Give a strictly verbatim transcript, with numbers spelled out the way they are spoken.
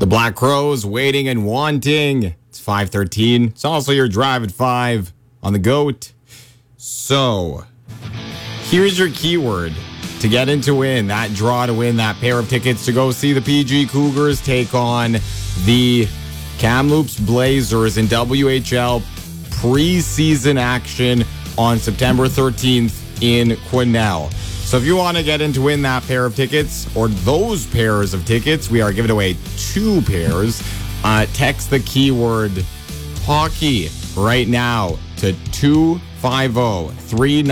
The Black Crows, Waiting and Wanting. It's five thirteen. It's also your drive at five on the GOAT. So, here's your keyword to get in to win that draw to win that pair of tickets to go see the P G Cougars take on the Kamloops Blazers in W H L preseason action on September thirteenth in Quesnel. So if you want to get in to win that pair of tickets or those pairs of tickets, we are giving away two pairs. Uh, text the keyword hockey right now to two five zero three nine.